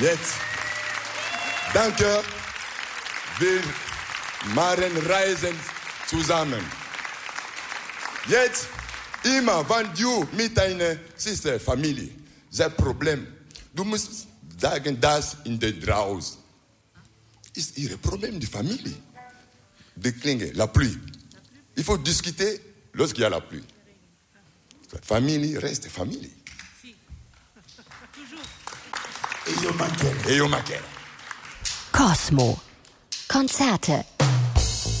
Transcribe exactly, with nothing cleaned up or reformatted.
Jetzt, danke, wir machen Reisen zusammen. Jetzt, immer, wenn du mit deiner Schwester, Familie, das Problem, du musst sagen, das in der draußen. Ist ihr Problem, die Familie. Die Klinge, la pluie. Il faut discuter lorsqu'il y a la pluie. Famille reste famille. E io Macchiere. E io Macchiere. Cosmo. Konzerte